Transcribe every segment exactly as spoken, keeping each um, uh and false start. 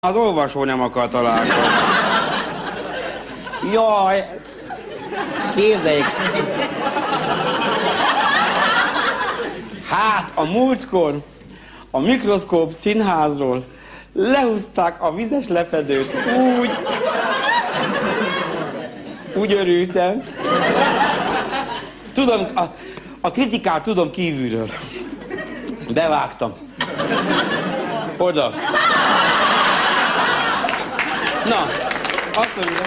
Az olvasó nem akar találkozni. Jaj, képzeljék. Hát a múltkor a Mikroszkóp Színházról lehúzták a vizes lepedőt, úgy, úgy örültem. Tudom, a, a kritikát tudom kívülről. Bevágtam. Oda. Na, azt mondja.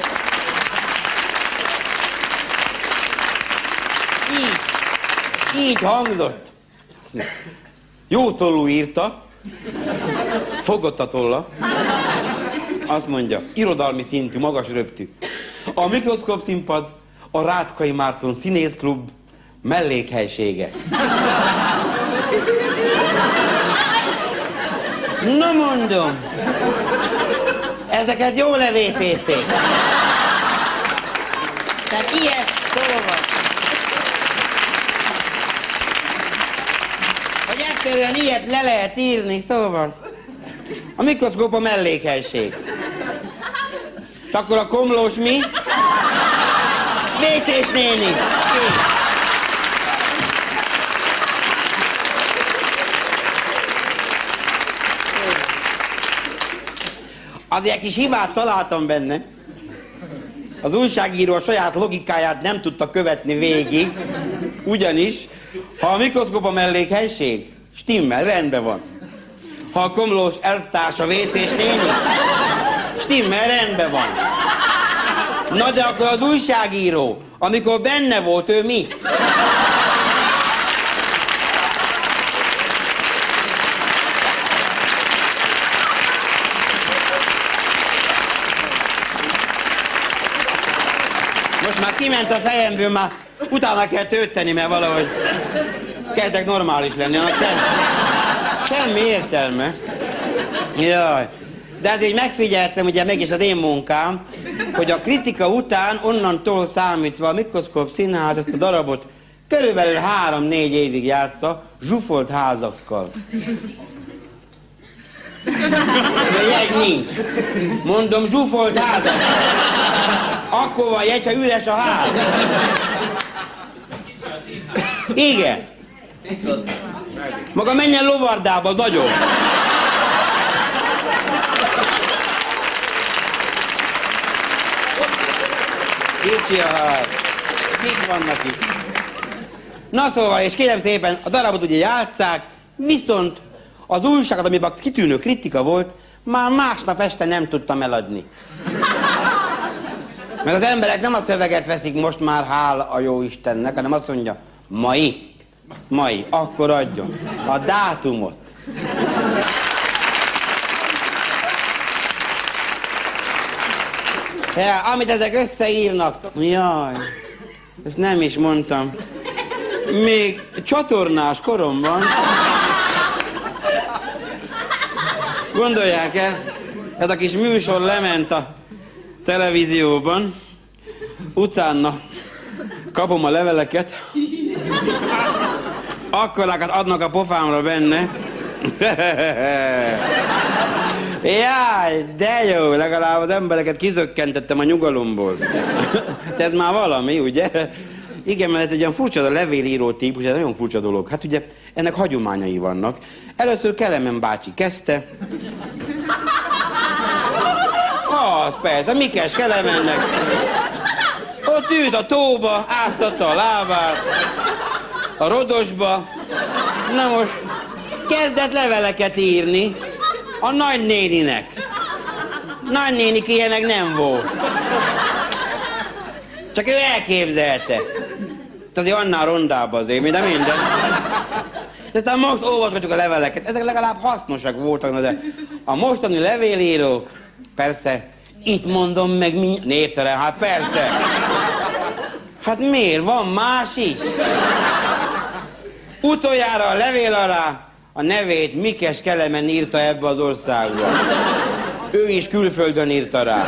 Így, így hangzott. Jó tollú írta, fogott a tolla, azt mondja, irodalmi szintű, magas röptű. A Mikroszkóp Színpad, a Rátkai Márton Színészklub mellékhelysége. Na mondom, ezeket jól levétézték. Tehát ilyet szóval. Hogy egyszerűen ilyet le lehet írni, szóval. A Mikroszkóp a mellékhelység. És akkor a Komlós mi? Vétés néni. Ki? Azért kis hibát találtam benne. Az újságíró a saját logikáját nem tudta követni végig, ugyanis, ha a Mikroszkóp a mellékhelység, stimmel, rendben van. Ha a Komlós elvtárs a vécés néni, stimmel, rendben van. Na de akkor az újságíró, amikor benne volt, ő mi? Most már kiment a fejemből, már utána kell tölteni, mert valahogy kezdek normális lenni, annak sem, semmi értelme. Jaj. De azért megfigyeltem, ugye meg is az én munkám, hogy a kritika után onnantól számítva a Mikroszkóp Színház ezt a darabot körülbelül három-négy évig játsza zsúfolt házakkal. Jegy nincs. Mondom, zsúfolt házak. Akkor van jegy, ha üres a ház. Igen. Maga menjen Lovardába, nagyon. Kicsi a ház. Kik vannak itt? Na szóval, és kérem szépen, a darabot ugye játsszák, viszont az újságot, amiben kitűnő kritika volt, már másnap este nem tudtam eladni. Mert az emberek nem a szöveget veszik most már, hála a jó Istennek, hanem azt mondja, mai, mai, akkor adjon a dátumot. Ja, amit ezek összeírnak, jaj, ezt nem is mondtam. Még csatornás koromban, gondolják el, ez a kis műsor lement a televízióban, utána kapom a leveleket, akkorákat adnak a pofámra benne. Jaj, de jó, legalább az embereket kizökkentettem a nyugalomból. Ez már valami, ugye? Igen, mert ez egy olyan furcsa, a levélíró típus, ez nagyon furcsa dolog. Hát ugye ennek hagyományai vannak. Először Kelemen bácsi kezdte. Az persze, Mikes Kelemennek. Ott ült a tóba, áztatta a lábát, a Rodosba. Na most kezdett leveleket írni a nagynéninek. Nagynénik ilyenek nem volt. Csak ő elképzelte. Azért annál rondább azért, de minden. De aztán most olvasgatjuk a leveleket. Ezek legalább hasznosak voltak, de a mostani levélírók, persze, itt mondom meg mindjárt. Névtelen, hát persze. Hát miért? Van más is. Utoljára a levél alá a nevét Mikes Kelemen írta ebbe az országba. Ő is külföldön írta rá.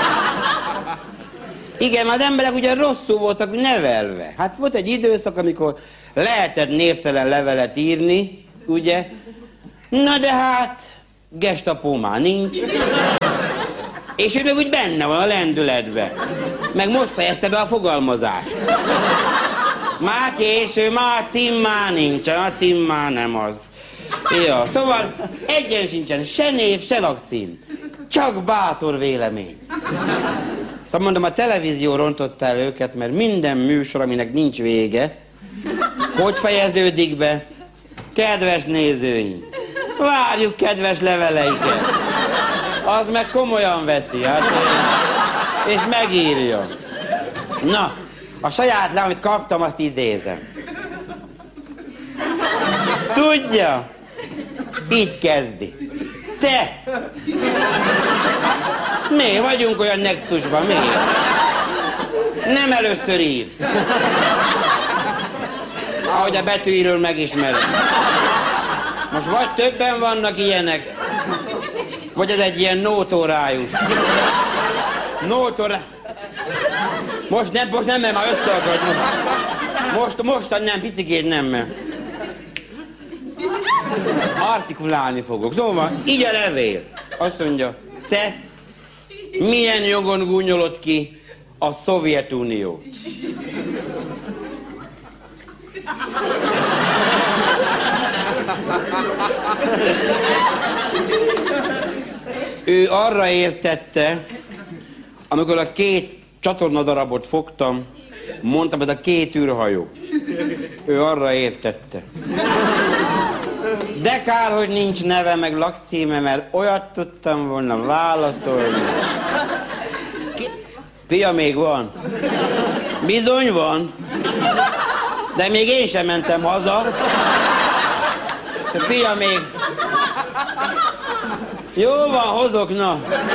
Igen, mert az emberek ugye rosszul voltak nevelve. Hát volt egy időszak, amikor lehetett névtelen levelet írni, ugye? Na de hát, Gestapo már nincs. És ő meg úgy benne van a lendületben. Meg most fejezte be a fogalmazást. Már késő, már a cím már nincsen, a cím már nem az. Ja, szóval egyen sincsen se név, se lakcím. Csak bátor vélemény. Szóval mondom, a televízió rontotta el őket, mert minden műsor, aminek nincs vége, hogy fejeződik be? Kedves nézőink, várjuk kedves leveleiket. Az meg komolyan veszi, hát, és megírja. Na, a saját le, amit kaptam, azt idézem. Tudja, így kezdi. Te! Miért vagyunk olyan nexusban? Miért? Nem először ír. Ahogy a betűiről megismerem. Most vagy többen vannak ilyenek, vagy ez egy ilyen nótórájus. Nótorá... Most nem, most nem, mert már összeakadj. Most, most nem, picikét nem, mert... Artikulálni fogok. Szóval, így a levél. Azt mondja, te milyen jogon gúnyolod ki a Szovjetunió? Ő arra értette, amikor a két csatornadarabot fogtam, mondtam, ez a két űrhajó. Ő arra értette. De kár, hogy nincs neve meg lakcíme, mert olyat tudtam volna válaszolni. Ki... Pia, még van? Bizony van. De még én sem mentem haza. Pia, még... Jó van, hozok, na.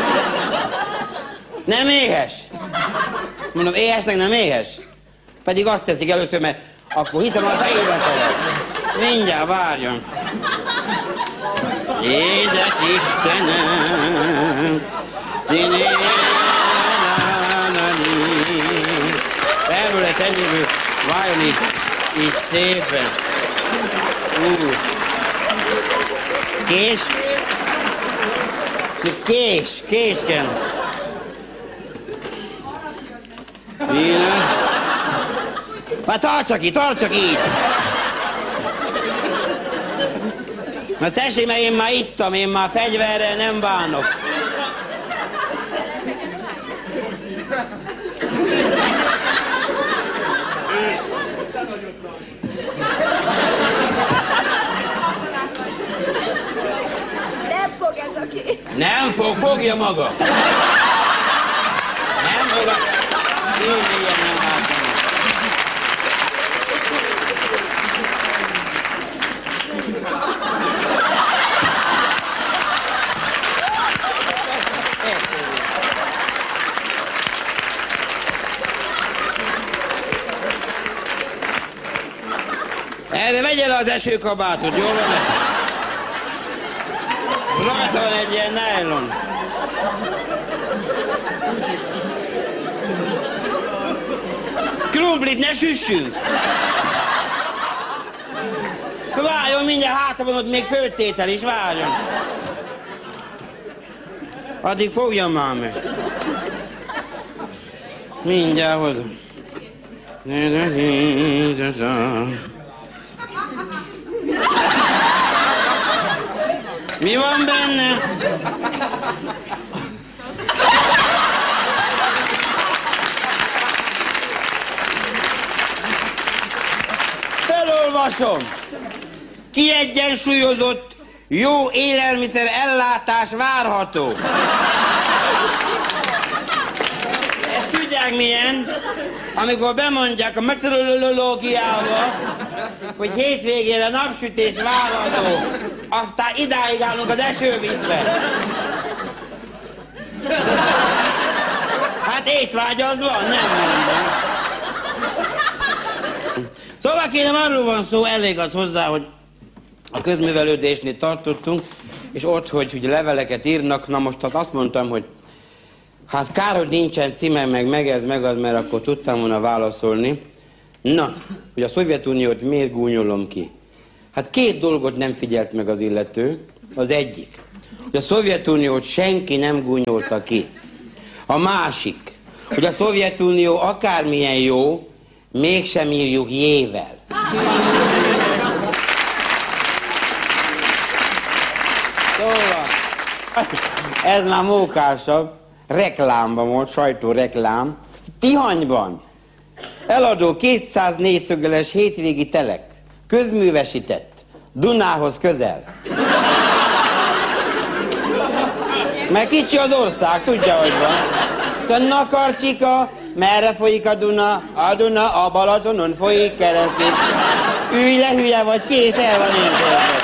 Nem éhes? Mondom, éhesnek nem éhes? Pedig azt teszik először, mert akkor hittem, az éves alatt. Mindjárt várjon. Édes Istenem, erről lesz ennyiből, várjon így, így szépen. Ú. Kés? Kés, kés kell. Ilyen. Hát tartsa ki, tartsa ki így. Na tessék, mert én már ittam, én már fegyverrel nem bánok. Nem fog ez a kés. Nem fog, fogja maga. Nem fog a... Én ilyen nem látom. Erre vegye le az esőkabátot, jól van? Rajta van egy ilyen nylon. Krumplit ne süssünk! Várjon, mindjárt hátra van ott még föltétel is, várjon. Addig fogjam már meg. Mindjárt hozom. Mi van benne? Felolvasom. Kiegyensúlyozott, jó élelmiszer ellátás várható. Ezt tudják milyen? Amikor bemondják a meteorológiába, hogy hétvégére napsütés várható, aztán idáig állunk az esővízbe. Hát étvágy az van, nem mondom. Szóval kérem, arról van szó, elég az hozzá, hogy a közművelődésnél tartottunk, és ott, hogy ugye leveleket írnak, na most hát azt mondtam, hogy hát kár, hogy nincsen címe, meg meg ez, meg az, mert akkor tudtam volna válaszolni. Na, hogy a Szovjetuniót miért gúnyolom ki? Hát két dolgot nem figyelt meg az illető. Az egyik, hogy a Szovjetuniót senki nem gúnyolta ki. A másik, hogy a Szovjetunió akármilyen jó, mégsem írjuk jével. Szóval, ez már mókásabb, reklámban volt, sajtóreklám. Tihanyban eladó kétszáz négyszögeles hétvégi telek, közművesített, Dunához közel. Mert kicsi az ország, tudja, hogy van. Szóval Nakarcsika, merre folyik a Duna? A Duna a Balatonon folyik keresztül. Ülj le, hülye vagy, kész, el van intézve.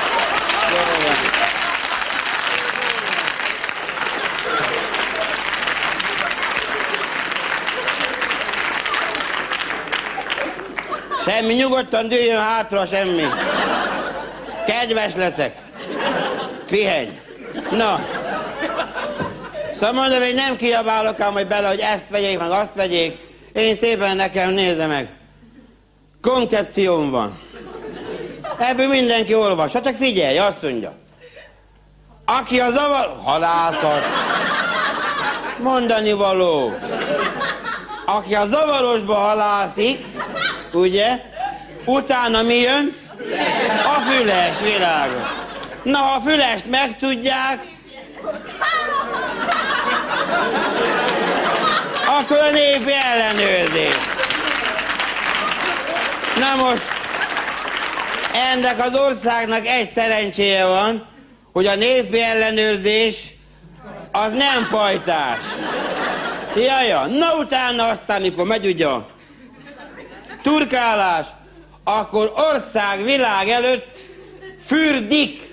Semmi, nyugodtan dőljön hátra, semmi. Kedves leszek. Pihenj. Na. Szóval mondom, hogy nem kiabálok ám, hogy bele, hogy ezt vegyék, meg azt vegyék. Én szépen nekem nézze meg. Koncepcióm van. Ebből mindenki olvas. Hát csak figyelj, azt mondja. Aki a zavar... Halászat. Mondani való. Aki a zavarosba halászik, ugye, utána mi jön? A füles, világos. Na, ha a fülest megtudják, akkor a népi ellenőrzés. Na most, ennek az országnak egy szerencséje van, hogy a népi ellenőrzés az nem pajtás. Jaja, na utána aztán, mikor megy ugye a turkálás, akkor ország világ előtt fürdik.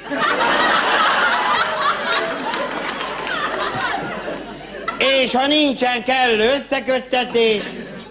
És ha nincsen kellő összeköttetés,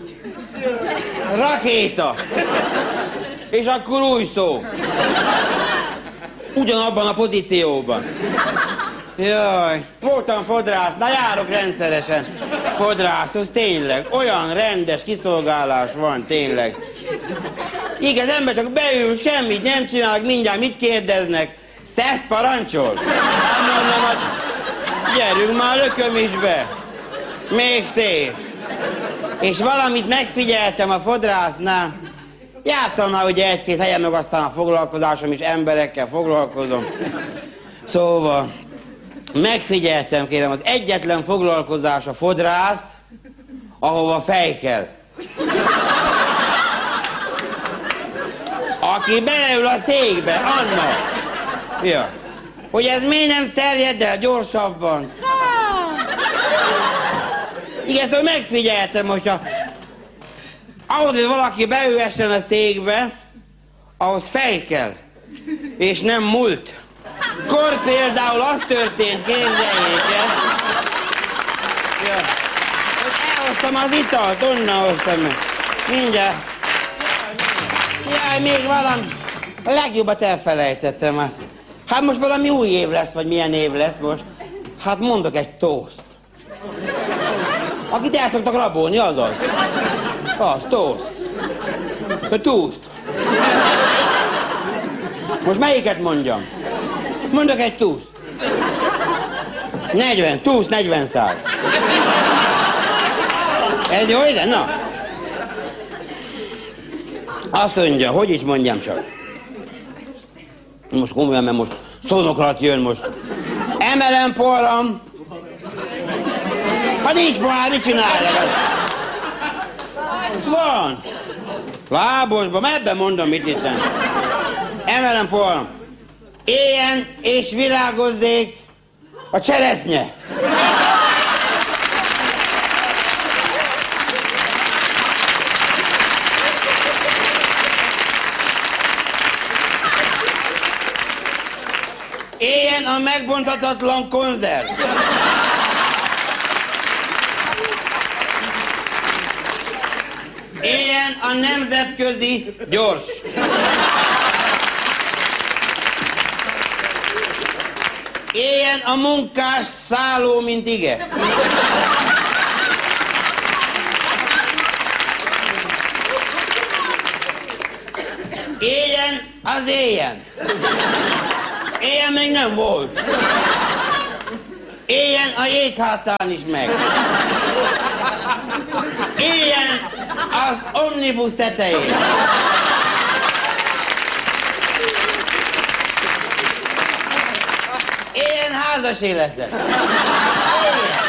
rakéta. És akkor új szó. Ugyanabban a pozícióban. Jaj, voltam fodrász, na járok rendszeresen fodrászhoz, tényleg, olyan rendes kiszolgálás van, tényleg. Igen, az ember csak beül, semmit nem csinálnak, mindjárt mit kérdeznek? Szeszt parancsol? Hát mondom, hát gyerünk már, lököm is be. Még szép. És valamit megfigyeltem a fodrásznál. Jártam már ugye egy-két helyen, meg aztán a foglalkozásom is, emberekkel foglalkozom. Szóval megfigyeltem, kérem, az egyetlen foglalkozás a fodrász, ahova fej kell. Aki beleül a székbe, annak. Ja. Hogy ez miért nem terjed el gyorsabban? Igen, szóval megfigyeltem, hogyha ahhoz, hogy valaki beülhessen a székbe, ahhoz fej kell, és nem múlt. Kor például az történt, képzeljék el, ja, hogy elhoztam az italt, onnan hoztam meg. Mindjárt. Jaj, még valami. A legjobbat elfelejtettem már. Hát most valami új év lesz, vagy milyen év lesz most. Hát mondok egy tószt. Akit el szoktak rabolni, az az. Az, tószt. A túszt. Most melyiket mondjam? Mondok egy túszt. negyven, túszt, negyven száz. Ez jó, igen? Na. Azt mondja, hogy is mondjam csak. Most komolyan, mert most szónokrat jön most. Emelem poharam. Ha nincs pohár, mit csináljak? Van. Lábosban, ebben mondom, mit itt. Emelem poharam. Éljen és virágozzék a cseresznye. Éljen a megbontathatlan konzerv. Éljen a nemzetközi gyors. Éljen a munkás szálló, mint ige. Éljen az éljen. Éljen még nem volt. Éljen a jéghátán is meg. Éljen az omnibus tetején. Éljen házas életet. Éljen.